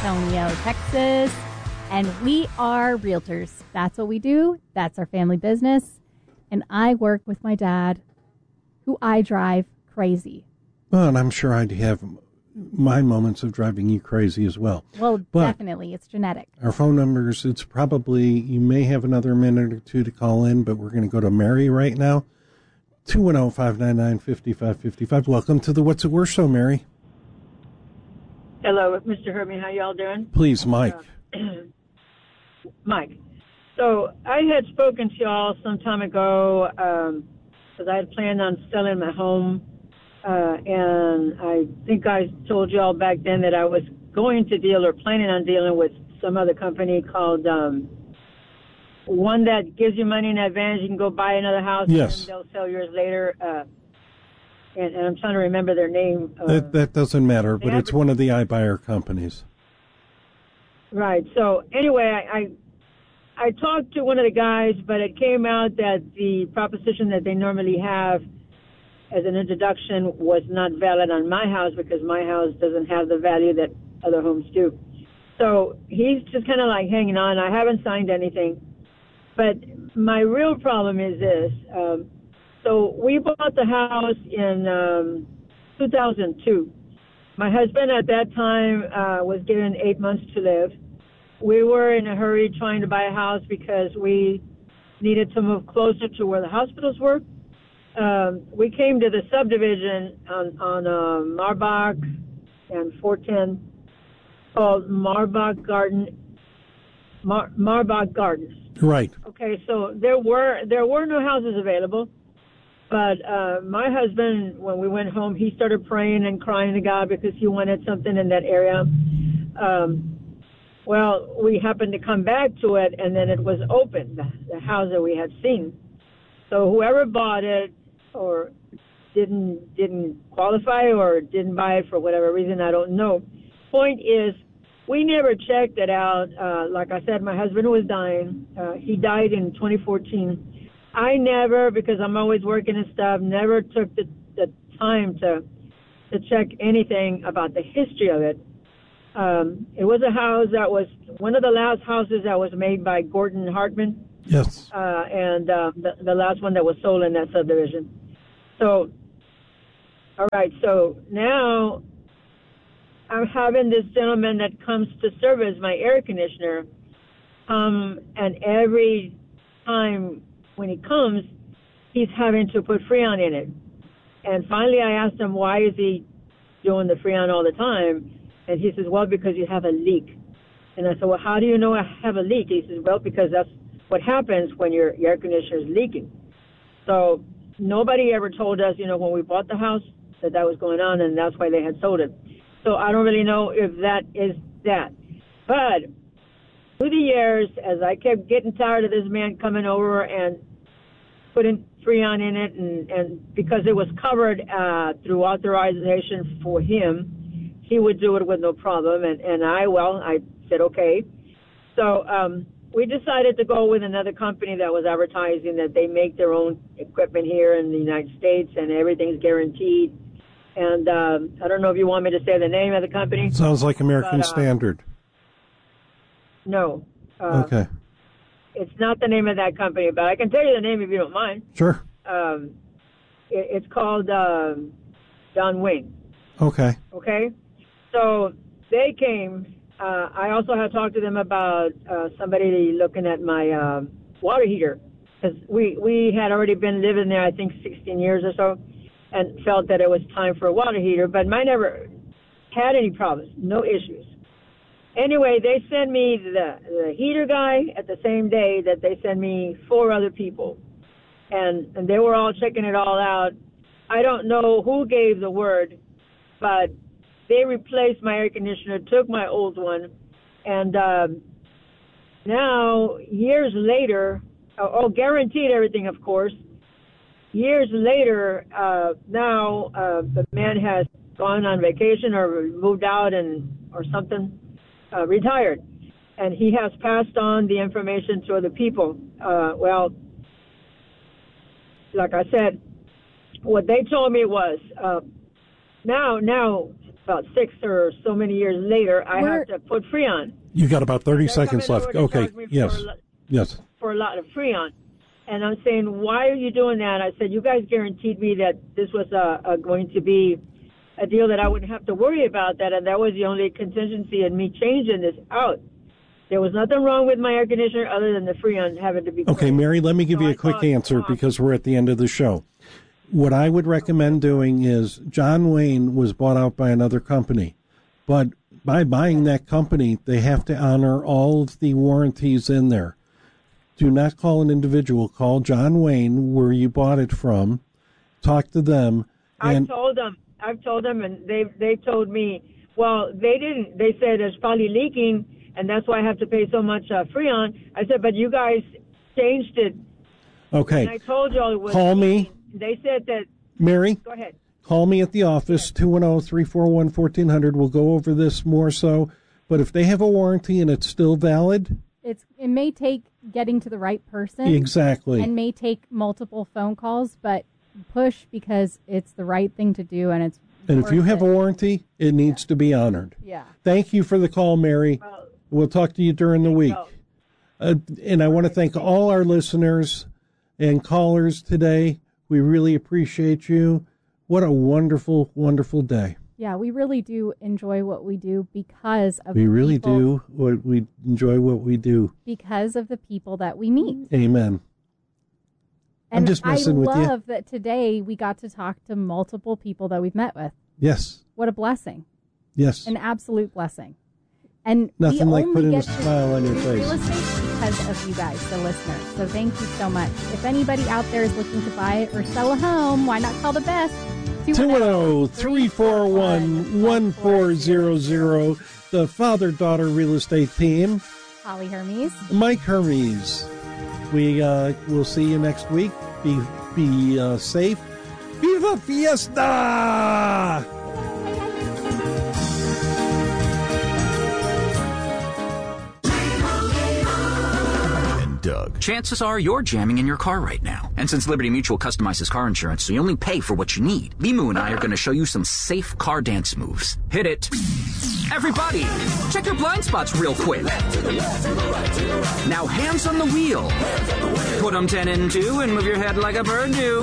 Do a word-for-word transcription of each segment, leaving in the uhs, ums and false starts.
Antonio, Texas. And we are realtors. That's what we do. That's our family business. And I work with my dad, who I drive crazy. Well, and I'm sure I'd have my moments of driving you crazy as well. Well, but definitely. It's genetic. Our phone numbers, it's probably, you may have another minute or two to call in, but we're going to go to Mary right now. two one zero, five nine nine, five five five five. Welcome to the What's It Worth Show, Mary. Hello, Mister Herman. How y'all doing? Please, Mike. Uh, Mike. So I had spoken to y'all some time ago because um, I had planned on selling my home. Uh, and I think I told y'all back then that I was going to deal or planning on dealing with some other company called um, one that gives you money in advance. You can go buy another house yes. and they'll sell yours later. Uh, and, and I'm trying to remember their name. Uh, that, that doesn't matter, but it's one of the iBuyer companies. Right. So anyway, I, I I talked to one of the guys, but it came out that the proposition that they normally have as an introduction was not valid on my house because my house doesn't have the value that other homes do. So he's just kind of like hanging on. I haven't signed anything. But my real problem is this. Um, so we bought the house in um, two thousand two. My husband at that time uh, was given eight months to live. We were in a hurry trying to buy a house because we needed to move closer to where the hospitals were. Um, we came to the subdivision on, on uh, Marbach and four ten called Marbach Garden, Mar- Marbach Gardens. Right. Okay, so there were there were no houses available, but uh, my husband, when we went home, he started praying and crying to God because he wanted something in that area. Um, well, we happened to come back to it, and then it was open, the, the house that we had seen. So whoever bought it or didn't didn't qualify or didn't buy it for whatever reason, I don't know. Point is, we never checked it out. Uh, like I said, my husband was dying. Uh, he died in twenty fourteen. I never, because I'm always working and stuff, never took the, the time to to check anything about the history of it. Um, it was a house that was one of the last houses that was made by Gordon Hartman. Yes. Uh, and uh, the, the last one that was sold in that subdivision. So, all right, so now I'm having this gentleman that comes to service my air conditioner, um, and every time when he comes, he's having to put Freon in it. And finally I asked him, why is he doing the Freon all the time? And he says, well, because you have a leak. And I said, well, how do you know I have a leak? He says, well, because that's what happens when your, your air conditioner is leaking. So nobody ever told us, you know, when we bought the house that that was going on, and that's why they had sold it. So I don't really know if that is that. But through the years, as I kept getting tired of this man coming over and putting Freon in it, and, and because it was covered uh, through authorization for him, he would do it with no problem. And, and I, well, I said, okay. So um, we decided to go with another company that was advertising that they make their own equipment here in the United States and everything's guaranteed. And um, I don't know if you want me to say the name of the company. Sounds like American but, uh, Standard. No. Uh, okay. It's not the name of that company, but I can tell you the name if you don't mind. Sure. Um, it, it's called um, John Wayne. Okay. Okay? So they came. Uh, I also had talked to them about uh, somebody looking at my uh, water heater, because we, we had already been living there, I think, sixteen years or so, and felt that it was time for a water heater, but mine never had any problems, no issues. Anyway, they sent me the, the heater guy at the same day that they sent me four other people, and, and they were all checking it all out. I don't know who gave the word, but they replaced my air conditioner, took my old one, and um, now, years later, oh, oh, guaranteed everything, of course. Years later, uh, now uh, the man has gone on vacation or moved out and or something, uh, retired, and he has passed on the information to other people. Uh, well, like I said, what they told me was uh, now, now. about six or so many years later, I We're, have to put Freon. You got about thirty They're seconds coming left. over to Okay. charge me Yes. For a, lo- Yes. for a lot of Freon. And I'm saying, why are you doing that? I said, you guys guaranteed me that this was a, a going to be a deal that I wouldn't have to worry about that, and that was the only contingency in me changing this out. There was nothing wrong with my air conditioner other than the Freon having to be Okay, cleaned. Mary, let me give So you a I quick thought, answer um, because we're at the end of the show. What I would recommend doing is John Wayne was bought out by another company, but by buying that company, they have to honor all of the warranties in there. Do not call an individual. Call John Wayne, where you bought it from. Talk to them. And I told them, I've told them, and they they told me, well, they didn't. They said it's probably leaking, and that's why I have to pay so much uh, Freon. I said, but you guys changed it. okay, And I told y'all it was call me, leaking. They said that. Mary. Go ahead. Call me at the office, two one zero, three four one, one four zero zero. We'll go over this more so. But if they have a warranty and it's still valid, it's it may take getting to the right person. exactly. And may take multiple phone calls, but push because it's the right thing to do, and it's And if you worth have it. a warranty, it needs Yeah. to be honored. Yeah. Thank you for the call, Mary. Well, We'll talk to you during the week. Uh, and I want to thank all our listeners and callers today. We really appreciate you. What a wonderful, wonderful day. Yeah, we really do enjoy what we do because of We the really people, do. What we enjoy what we do. because of the people that we meet. Amen. I'm And just messing I with you. love that today we got to talk to multiple people that we've met with. Yes. What a blessing. Yes. An absolute blessing. And Nothing we like only putting a get to smile on your do face. real estate because of you guys, the listeners. So thank you so much. If anybody out there is looking to buy or sell a home, why not call the best? two one zero, three four one, one four zero zero. The father-daughter real estate team. Holly Hermes. Mike Hermes. We uh, will see you next week. Be be uh, safe. Viva Fiesta! Doug. Chances are you're jamming in your car right now. And since Liberty Mutual customizes car insurance so you only pay for what you need, Limu and I are going to show you some safe car dance moves. Hit it. Everybody, check your blind spots real quick. Now hands on the wheel. Put them ten and two and move your head like a bird do.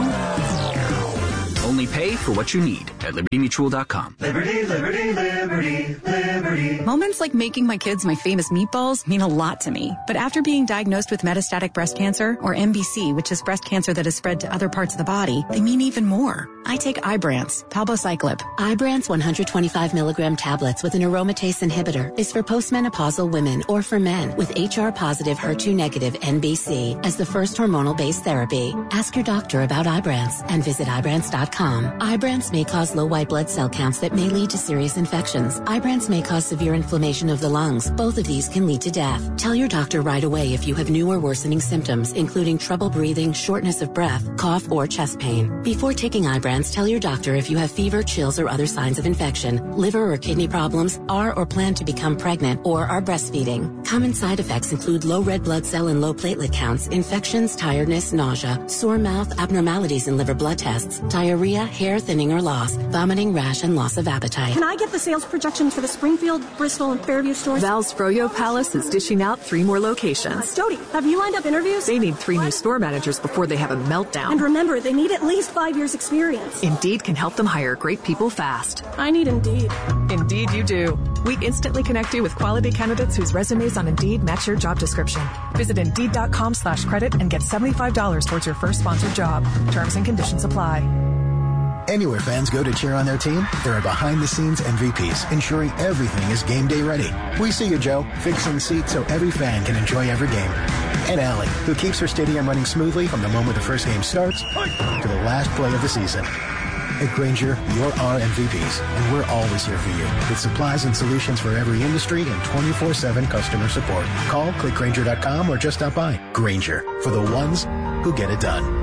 Only pay for what you need at liberty mutual dot com. Liberty, liberty, liberty, liberty. Moments like making my kids my famous meatballs mean a lot to me. But after being diagnosed with metastatic breast cancer, or M B C, which is breast cancer that has spread to other parts of the body, they mean even more. I take Ibrance, palbociclib. Ibrance one hundred twenty-five milligram tablets with an aromatase inhibitor is for postmenopausal women or for men with H R positive, H E R two negative M B C as the first hormonal-based therapy. Ask your doctor about Ibrance and visit Ibrance dot com. Ibrance may cause low white blood cell counts that may lead to serious infections. Ibrance may cause severe inflammation of the lungs. Both of these can lead to death. Tell your doctor right away if you have new or worsening symptoms, including trouble breathing, shortness of breath, cough, or chest pain. Before taking Ibrance, tell your doctor if you have fever, chills, or other signs of infection, liver or kidney problems, are or plan to become pregnant, or are breastfeeding. Common side effects include low red blood cell and low platelet counts, infections, tiredness, nausea, sore mouth, abnormalities in liver blood tests, diarrhea, hair thinning or loss, vomiting, rash, and loss of appetite. Can I get the sales projections for the Springfield, Bristol, and Fairview stores? Val's Froyo Palace is dishing out three more locations. Jody, have you lined up interviews? They need three new store managers before they have a meltdown. And remember, they need at least five years experience. Indeed can help them hire great people fast. I need Indeed. Indeed you do. We instantly connect you with quality candidates whose resumes on Indeed match your job description. Visit Indeed.com slash credit and get seventy-five dollars towards your first sponsored job. Terms and conditions apply. Anywhere fans go to cheer on their team, there are behind-the-scenes M V Ps, ensuring everything is game day ready. We see you, Joe, fixing seats so every fan can enjoy every game. And Allie, who keeps her stadium running smoothly from the moment the first game starts to the last play of the season. At Grainger, you're our M V Ps, and we're always here for you with supplies and solutions for every industry and twenty-four seven customer support. Call, click Grainger dot com, or just stop by. Grainger, for the ones who get it done.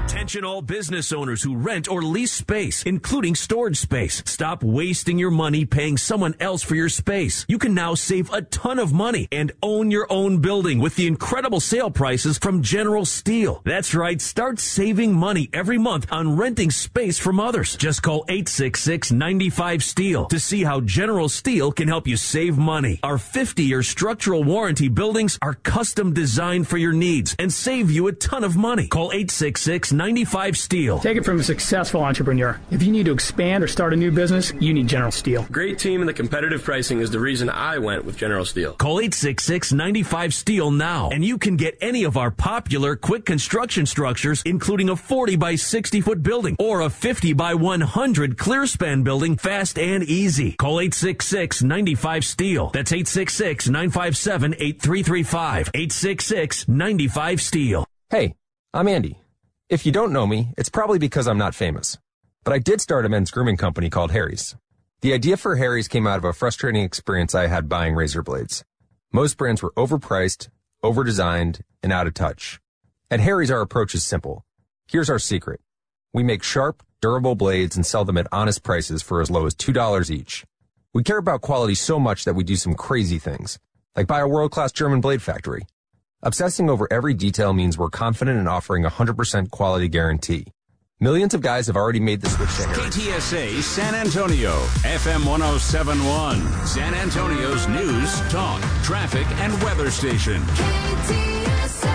Attention all business owners who rent or lease space, including storage space. Stop wasting your money paying someone else for your space. You can now save a ton of money and own your own building with the incredible sale prices from General Steel. That's right. Start saving money every month on renting space from others. Just call eight six six, nine five, STEEL to see how General Steel can help you save money. Our fifty-year structural warranty buildings are custom designed for your needs and save you a ton of money. Call eight six six, nine five, STEEL. Take it from a successful entrepreneur. If you need to expand or start a new business, you need General Steel. Great team and the competitive pricing is the reason I went with General Steel. Call eight six six, nine five, STEEL now, and you can get any of our popular quick construction structures, including a forty by sixty foot building or a fifty by one hundred clear span building, fast and easy. Call eight six six, nine five, STEEL. That's eight six six, nine five seven, eight three three five. eight six six, nine five, STEEL. Hey, I'm Andy. If you don't know me, it's probably because I'm not famous. But I did start a men's grooming company called Harry's. The idea for Harry's came out of a frustrating experience I had buying razor blades. Most brands were overpriced, overdesigned, and out of touch. At Harry's, our approach is simple. Here's our secret. We make sharp, durable blades and sell them at honest prices for as low as two dollars each. We care about quality so much that we do some crazy things, like buy a world-class German blade factory. Obsessing over every detail means we're confident in offering a one hundred percent quality guarantee. Millions of guys have already made the switch to Harry's. K T S A San Antonio, F M one oh seven point one, San Antonio's news, talk, traffic, and weather station. K T S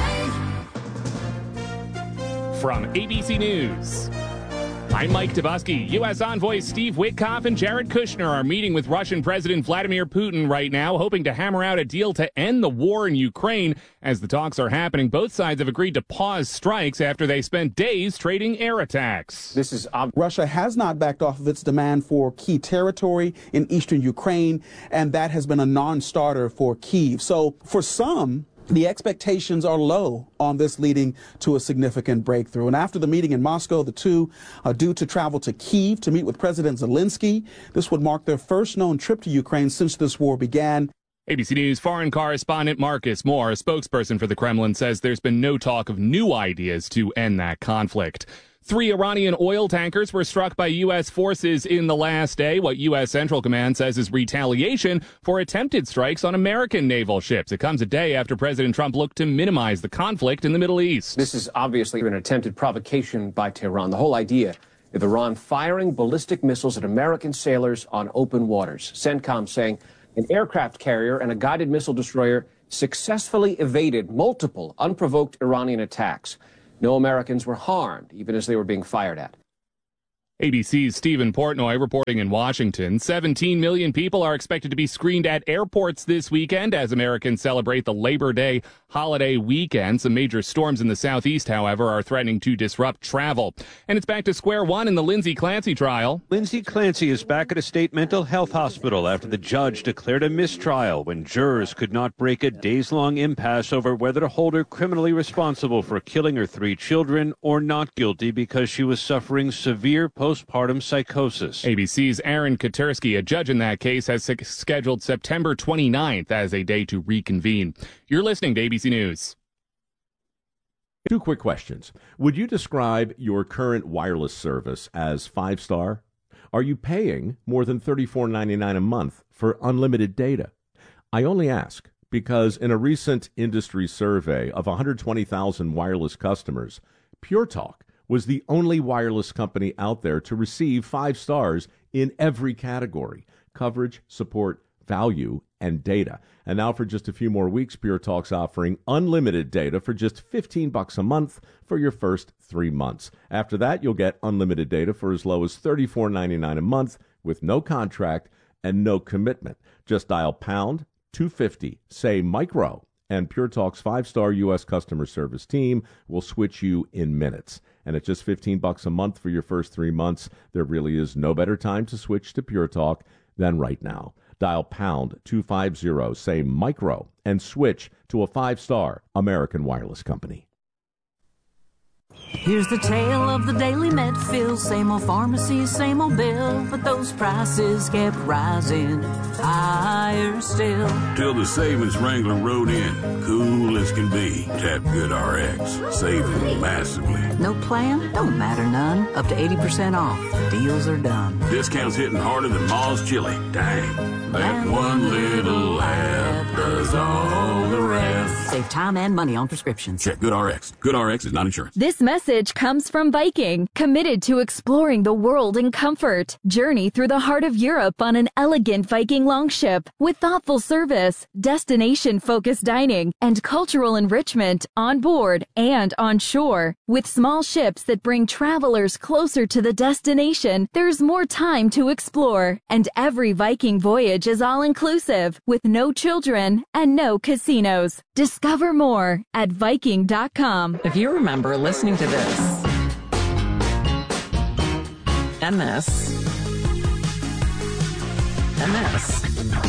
A. From A B C News, I'm Mike Tabusky. U S envoys Steve Witkoff and Jared Kushner are meeting with Russian President Vladimir Putin right now, hoping to hammer out a deal to end the war in Ukraine. As the talks are happening, both sides have agreed to pause strikes after they spent days trading air attacks. This is ob- Russia has not backed off of its demand for key territory in eastern Ukraine, and that has been a non-starter for Kyiv. So for some, the expectations are low on this, leading to a significant breakthrough. And after the meeting in Moscow, the two are due to travel to Kyiv to meet with President Zelensky. This would mark their first known trip to Ukraine since this war began. A B C News foreign correspondent Marcus Moore, a spokesperson for the Kremlin, says there's been no talk of new ideas to end that conflict. Three Iranian oil tankers were struck by U S forces in the last day, what U S Central Command says is retaliation for attempted strikes on American naval ships. It comes a day after President Trump looked to minimize the conflict in the Middle East. This is obviously an attempted provocation by Tehran. The whole idea of Iran firing ballistic missiles at American sailors on open waters. CENTCOM saying an aircraft carrier and a guided missile destroyer successfully evaded multiple unprovoked Iranian attacks. No Americans were harmed, even as they were being fired at. A B C's Stephen Portnoy reporting in Washington. seventeen million people are expected to be screened at airports this weekend as Americans celebrate the Labor Day holiday weekend. Some major storms in the southeast, however, are threatening to disrupt travel. And it's back to square one in the Lindsay Clancy trial. Lindsay Clancy is back at a state mental health hospital after the judge declared a mistrial when jurors could not break a days-long impasse over whether to hold her criminally responsible for killing her three children or not guilty because she was suffering severe post postpartum psychosis. A B C's Aaron Katersky, a judge in that case, has scheduled September twenty-ninth as a day to reconvene. You're listening to A B C News. Two quick questions. Would you describe your current wireless service as five-star? Are you paying more than thirty-four ninety-nine a month for unlimited data? I only ask because in a recent industry survey of one hundred twenty thousand wireless customers, Pure Talk was the only wireless company out there to receive five stars in every category: coverage, support, value, and data. And now for just a few more weeks, Pure Talk's offering unlimited data for just fifteen bucks a month for your first three months. After that, you'll get unlimited data for as low as thirty-four ninety-nine a month with no contract and no commitment. Just dial pound two fifty, say micro, and Pure Talk's five-star U S customer service team will switch you in minutes. And at just fifteen bucks a month for your first three months, there really is no better time to switch to Pure Talk than right now. Dial pound two fifty, say micro, and switch to a five-star American wireless company. Here's the tale of the daily Medfield. Same old pharmacy, same old bill, but those prices kept rising higher still. Till the savings Wrangler rode in, cool as can be. Tap GoodRx, saving massively. No plan? Don't matter none. Up to eighty percent off. The deals are done. Discounts hitting harder than Ma's chili. Dang. That one little app does all the rest. Save time and money on prescriptions. Check GoodRx. GoodRx is not insurance. This message comes from Viking, committed to exploring the world in comfort. Journey through the heart of Europe on an elegant Viking longship with thoughtful service, destination-focused dining, and cultural enrichment on board and on shore. With small ships that bring travelers closer to the destination, there's more time to explore. And every Viking voyage is all-inclusive, with no children and no casinos. Discover more at Viking dot com. If you remember listening to this and this and this,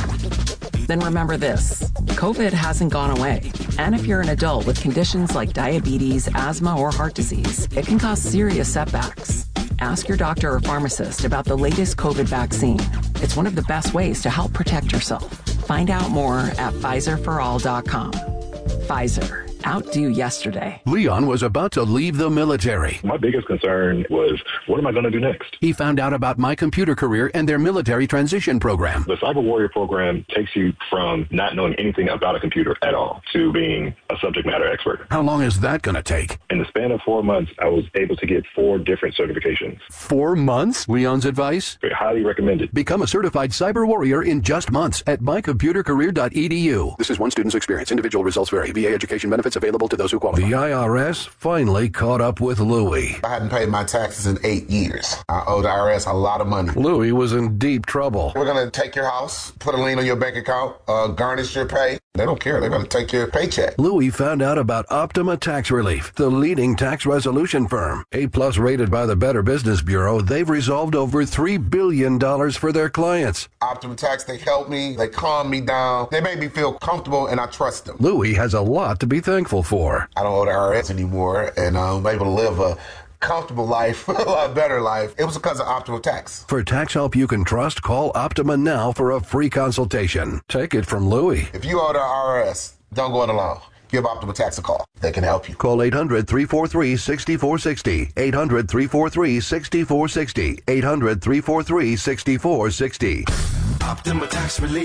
then remember this. COVID hasn't gone away. And if you're an adult with conditions like diabetes, asthma, or heart disease, it can cause serious setbacks. Ask your doctor or pharmacist about the latest COVID vaccine. It's one of the best ways to help protect yourself. Find out more at Pfizer for all dot com. Pfizer. Outdo yesterday. Leon was about to leave the military. My biggest concern was, what am I going to do next? He found out about My Computer Career and their military transition program. The Cyber Warrior program takes you from not knowing anything about a computer at all to being a subject matter expert. How long is that going to take? In the span of four months, I was able to get four different certifications. Four months? Leon's advice? Very highly recommended. Become a certified cyber warrior in just months at my computer career dot e d u. This is one student's experience. Individual results vary. V A education benefits available to those who qualify. The I R S finally caught up with Louie. I hadn't paid my taxes in eight years. I owe the I R S a lot of money. Louie was in deep trouble. We're going to take your house, put a lien on your bank account, uh, garnish your pay. They don't care. They're going to take your paycheck. Louie found out about Optima Tax Relief, the leading tax resolution firm. A-plus rated by the Better Business Bureau, they've resolved over three billion dollars for their clients. Optima Tax, they help me. They calm me down. They make me feel comfortable, and I trust them. Louie has a lot to be thankful for. I don't owe the I R S anymore, and I'm able to live a comfortable life, a lot better life. It was because of Optima Tax. For tax help you can trust, call Optima now for a free consultation. Take it from Louie. If you owe the I R S, don't go it alone. Give Optima Tax a call. They can help you. Call eight hundred, three four three, six four six zero. eight hundred, three four three, six four six zero. eight hundred, three four three, six four six zero. Optima Tax Relief.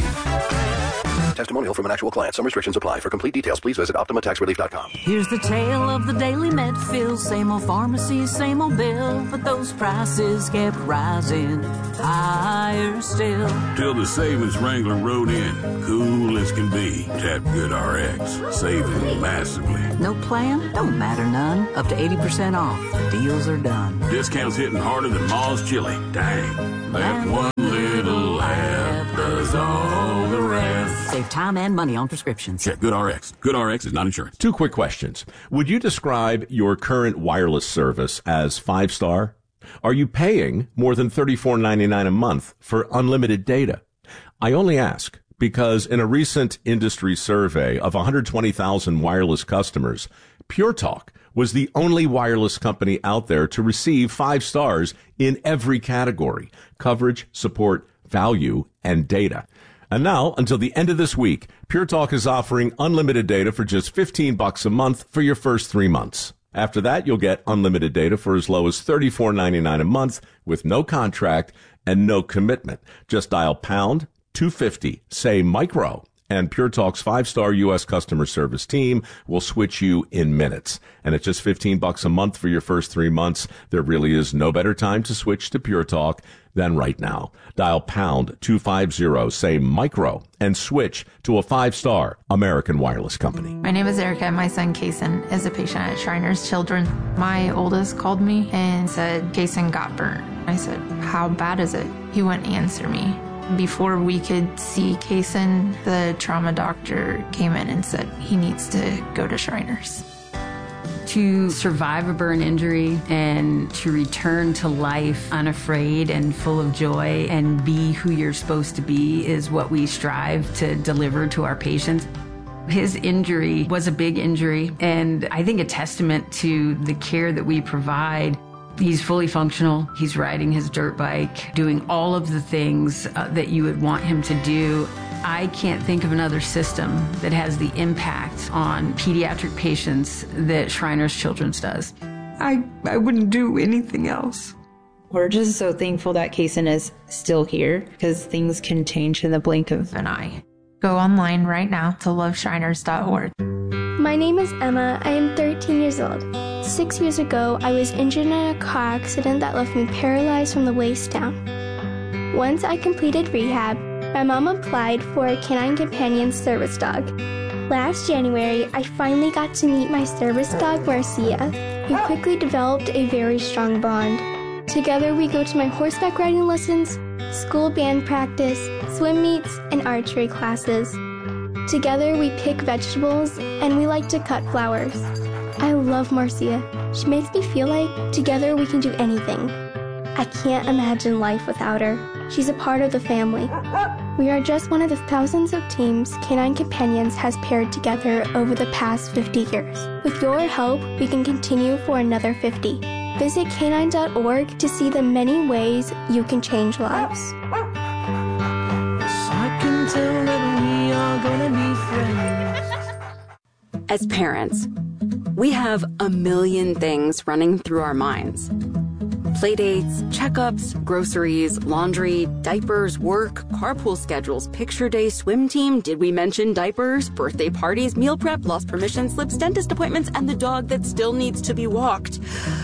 Testimonial from an actual client. Some restrictions apply. For complete details, please visit optima tax relief dot com. Here's the tale of the daily Medfield. Same old pharmacy, same old bill, but those prices kept rising higher still. Till the savings Wrangler rode in, cool as can be. Tap GoodRx, saving massively. No plan? Don't matter none. Up to eighty percent off. The deals are done. Discounts hitting harder than Ma's chili. Dang. That one little app does all the rest. Save time and money on prescriptions. Check GoodRx. GoodRx is not insurance. Two quick questions. Would you describe your current wireless service as five-star? Are you paying more than thirty-four ninety-nine a month for unlimited data? I only ask because in a recent industry survey of one hundred twenty thousand wireless customers, Pure Talk was the only wireless company out there to receive five stars in every category: coverage, support, value, and data. And now, until the end of this week, Pure Talk is offering unlimited data for just fifteen bucks a month for your first three months. After that, you'll get unlimited data for as low as thirty-four ninety-nine a month with no contract and no commitment. Just dial pound two fifty, say micro, and Pure Talk's five-star U S customer service team will switch you in minutes. And at just fifteen bucks a month for your first three months, there really is no better time to switch to Pure Talk than right now. Dial pound two fifty, say micro, and switch to a five-star American wireless company. My name is Erica. My son, Kason, is a patient at Shriners Children. My oldest called me and said, Kason got burnt. I said, how bad is it? He wouldn't answer me. Before we could see Kason, the trauma doctor came in and said he needs to go to Shriners. To survive a burn injury and to return to life unafraid and full of joy and be who you're supposed to be is what we strive to deliver to our patients. His injury was a big injury, and I think a testament to the care that we provide. He's fully functional. He's riding his dirt bike, doing all of the things uh, that you would want him to do. I can't think of another system that has the impact on pediatric patients that Shriners Children's does. I, I wouldn't do anything else. We're just so thankful that Kaysen is still here, because things can change in the blink of an eye. Go online right now to love shriners dot org. My name is Emma. I am thirteen years old. Six years ago, I was injured in a car accident that left me paralyzed from the waist down. Once I completed rehab, my mom applied for a Canine Companion service dog. Last January, I finally got to meet my service dog, Marcia. We quickly developed a very strong bond. Together, we go to my horseback riding lessons, school band practice, swim meets, and archery classes. Together, we pick vegetables, and we like to cut flowers. I love Marcia. She makes me feel like together we can do anything. I can't imagine life without her. She's a part of the family. We are just one of the thousands of teams Canine Companions has paired together over the past fifty years. With your help, we can continue for another fifty. Visit canine dot org to see the many ways you can change lives. I can tell that we are gonna be friends. As parents, we have a million things running through our minds. Playdates, checkups, groceries, laundry, diapers, work, carpool schedules, picture day, swim team, did we mention diapers, birthday parties, meal prep, lost permission slips, dentist appointments, and the dog that still needs to be walked.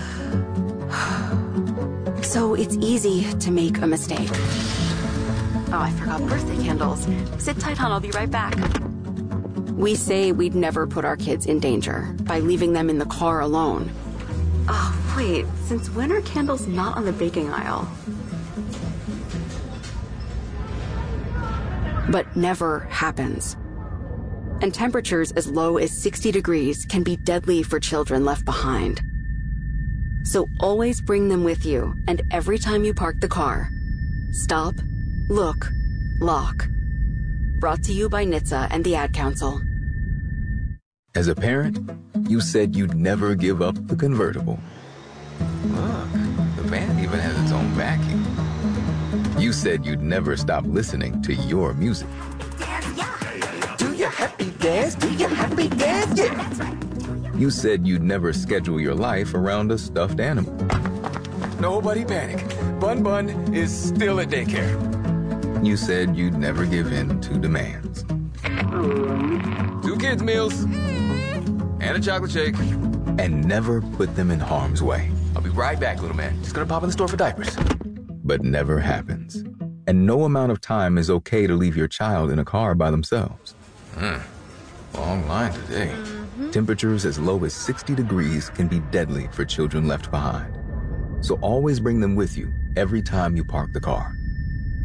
So it's easy to make a mistake. Oh, I forgot birthday candles. Sit tight, hon, I'll be right back. We say we'd never put our kids in danger by leaving them in the car alone. Oh, wait, since when are candles not on the baking aisle? But never happens. And temperatures as low as sixty degrees can be deadly for children left behind. So always bring them with you, and every time you park the car, stop, look, lock. Brought to you by N H T S A and the Ad Council. As a parent, you said you'd never give up the convertible. Look, the van even has its own backing. You said you'd never stop listening to your music. Do your happy dance, do your happy dance, yeah. You said you'd never schedule your life around a stuffed animal. Nobody panic. Bun Bun is still at daycare. You said you'd never give in to demands. Two kids' meals. And a chocolate shake. And never put them in harm's way. I'll be right back, little man. Just gonna pop in the store for diapers. But never happens. And no amount of time is okay to leave your child in a car by themselves. Hmm. Long line today. Mm-hmm. Temperatures as low as sixty degrees can be deadly for children left behind. So always bring them with you every time you park the car.